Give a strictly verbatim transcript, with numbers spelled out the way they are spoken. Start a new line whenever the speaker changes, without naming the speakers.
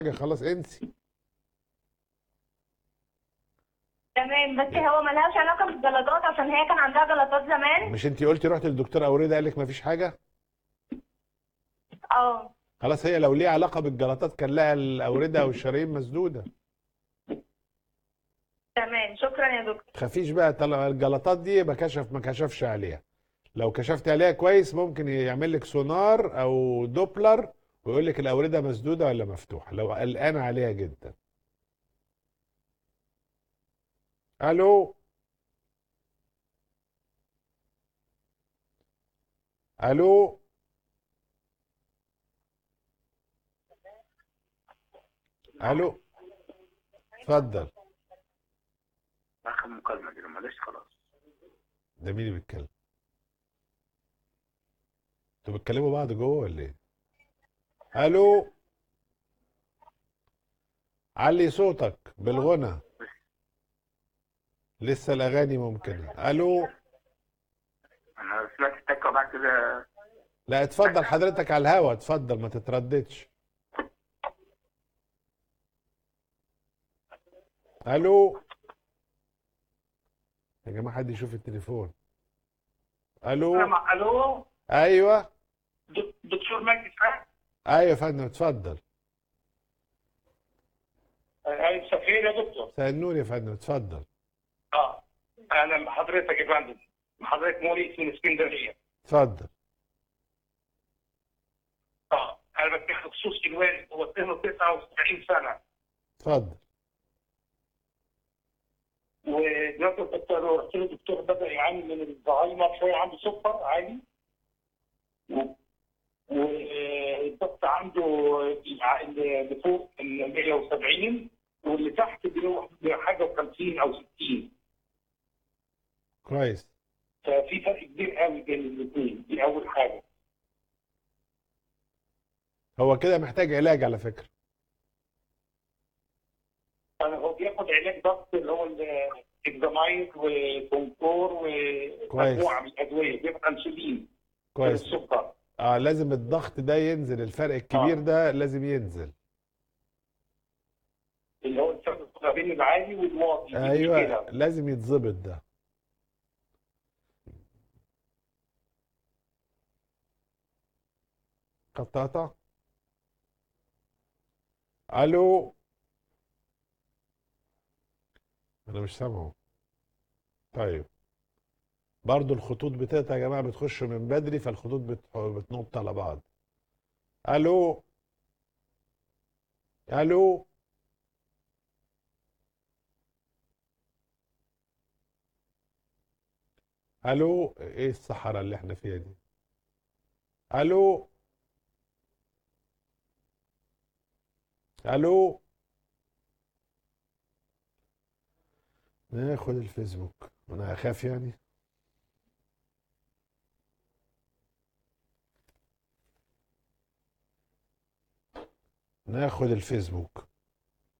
حاجه، خلاص انسي.
تمام، بس هو ملهاش علاقة بالجلطات عشان هي كان عندها جلطات زمان.
مش انت قلتي رحت للدكتور اوريده قال لك مفيش حاجه؟
اه.
خلاص، هي لو ليها علاقه بالجلطات كان لها الاورده او الشرايين مسدوده.
تمام، شكرا يا دكتور.
تخافيش بقى، طالما الجلطات دي يبقى كشف ما كشفش عليها. لو كشفت عليها كويس ممكن يعمل لك سونار او دوبلر ويقول لك الاورده مسدوده ولا مفتوحه لو قلقان عليها جدا. الو. الو. الو. اتفضل.
اخر مكالمه دي معلش خلاص.
ده مين اللي بيتكلم؟ انتوا بتكلموا بعض جوه ولا ايه؟ الو. علي صوتك بالغنى. لسه الاغاني ممكنه. الو.
انا سمعت التكه وبعد كده.
لا اتفضل حضرتك على الهوا، اتفضل ما تترددش. الو. يا جماعه حد يشوف التليفون. الو.
مع الو.
ايوه.
دك- دكتور مجدي اسحاق.
ايوه يا فندم اتفضل.
اي سفير يا دكتور.
مساء النور يا فندم اتفضل.
اه اهلا بحضرتك يا فندم. حضرتك موريس من اسكندريه.
اتفضل.
اه انا بتكلم بخصوص الوالد، هو سنه تسعة وسبعين سنه،
اتفضل.
ودلوقتي الدكتور رحت له، الدكتور بدا يعاني من الزهايمر شويه، عنده سكر عالي، و- والضغط عنده اللي فوق ال مية وسبعين، واللي تحت بيروح بحاجه و50 او ستين.
كويس.
ففي فرق كبير قوي بين الاثنين، دي اول حاجه.
هو كده محتاج علاج على فكره.
انا هو بياخد علاج ضغط اللي هو الاكزامايد وكونكور
كويس.
ومجموعه من الادويه، بياخد انسولين
كويس.
للسكر.
اه لازم الضغط ده ينزل، الفرق الكبير
اه
ده لازم ينزل.
اللي هو الفرق ما بين العالي والواطي، دي
ايوه
مشكله.
لازم يتظبط ده. قطاطة. الو. انا مش سامعه. طيب. برضو الخطوط بتقطع يا جماعه، بتخش من بدري فالخطوط بت- بتنط على بعض. الو. الو. الو. ايه الصحراء اللي احنا فيها دي؟ الو. الو. ناخد الفيسبوك، انا هخاف يعني. ناخد الفيسبوك.